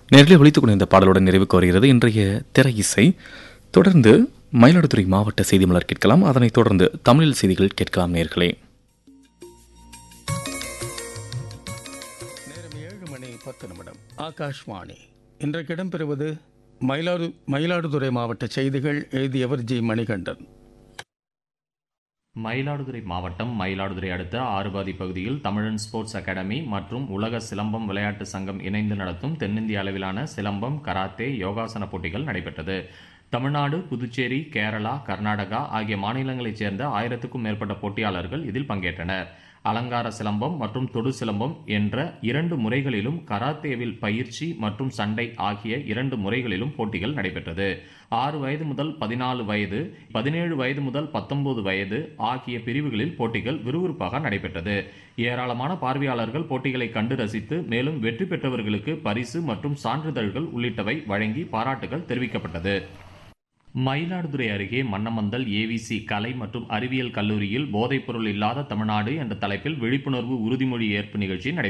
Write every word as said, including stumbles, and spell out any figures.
நேரில் ஒலித்துக் கொண்ட இந்த பாடலுடன் நிறைவுக்கு வருகிறது இன்றைய திரை இசை. தொடர்ந்து மயிலாடுதுறை மாவட்ட செய்தி மலர் கேட்கலாம். அதனைத் தொடர்ந்து தமிழில் செய்திகள் கேட்கலாம். நேர்களே, நேரம் ஏழு மணி பத்து நிமிடம். ஆகாஷ்வாணி. இன்றைக்கு இடம்பெறுவது மயிலாடு மயிலாடுதுறை மாவட்ட செய்திகள். எழுதியவர் ஜி மணிகண்டன். மயிலாடுதுறை மாவட்டம் மயிலாடுதுறை அடுத்த ஆறுபாதி பகுதியில் தமிழன் ஸ்போர்ட்ஸ் அகாடமி மற்றும் உலக சிலம்பம் விளையாட்டு சங்கம் இணைந்து நடத்தும் தென்னிந்திய அளவிலான சிலம்பம், கராத்தே, யோகாசன போட்டிகள் நடைபெற்றது. தமிழ்நாடு, புதுச்சேரி, கேரளா, கர்நாடகா ஆகிய மாநிலங்களைச் சேர்ந்த ஆயிரத்துக்கும் மேற்பட்ட போட்டியாளர்கள் இதில் பங்கேற்றனர். அலங்கார சிலம்பம் மற்றும் தொடு சிலம்பம் என்ற இரண்டு முறைகளிலும், கராத்தேவில் பயிற்சி மற்றும் சண்டை ஆகிய இரண்டு முறைகளிலும் போட்டிகள் நடைபெற்றது. ஆறு வயது முதல் பதினாலு வயது, பதினேழு வயது முதல் பத்தொன்பது வயது ஆகிய பிரிவுகளில் போட்டிகள் விறுவிறுப்பாக நடைபெற்றது. ஏராளமான பார்வையாளர்கள் போட்டிகளை கண்டு ரசித்து, மேலும் வெற்றி பெற்றவர்களுக்கு பரிசு மற்றும் சான்றிதழ்கள் உள்ளிட்டவை வழங்கி பாராட்டுகள் தெரிவிக்கப்பட்டது. மயிலாடுதுறை அருகே மன்னமந்தல் ஏவிசி கலை மற்றும் அறிவியல் கல்லூரியில் போதைப்பொருள் இல்லாத தமிழ்நாடு என்ற தலைப்பில் விழிப்புணர்வு உறுதிமொழி ஏற்பு நிகழ்ச்சி நடைபெற்றது.